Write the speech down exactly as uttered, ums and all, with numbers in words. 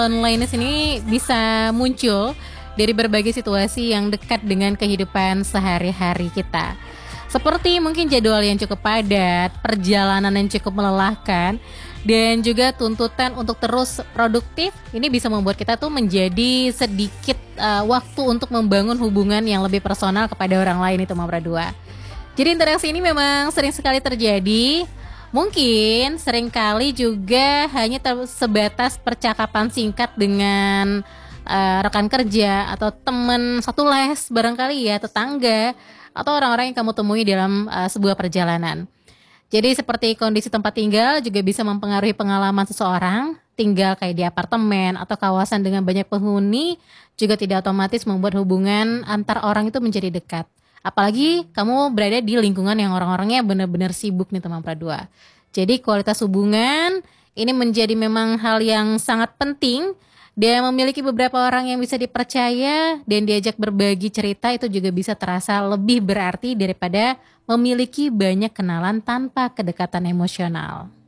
Loneliness ini bisa muncul dari berbagai situasi yang dekat dengan kehidupan sehari-hari kita. Seperti mungkin jadwal yang cukup padat, perjalanan yang cukup melelahkan, dan juga tuntutan untuk terus produktif. Ini bisa membuat kita tuh menjadi sedikit uh, waktu untuk membangun hubungan yang lebih personal kepada orang lain itu Mabra dua. Jadi interaksi ini memang sering sekali terjadi. Mungkin seringkali juga hanya ter- sebatas percakapan singkat dengan uh, rekan kerja atau teman satu les barangkali ya, tetangga atau orang-orang yang kamu temui dalam uh, sebuah perjalanan. Jadi seperti kondisi tempat tinggal juga bisa mempengaruhi pengalaman seseorang. Tinggal kayak di apartemen atau kawasan dengan banyak penghuni juga tidak otomatis membuat hubungan antar orang itu menjadi dekat. Apalagi kamu berada di lingkungan yang orang-orangnya benar-benar sibuk nih teman Pradua. Jadi kualitas hubungan ini menjadi memang hal yang sangat penting. Dan memiliki beberapa orang yang bisa dipercaya dan diajak berbagi cerita itu juga bisa terasa lebih berarti daripada memiliki banyak kenalan tanpa kedekatan emosional.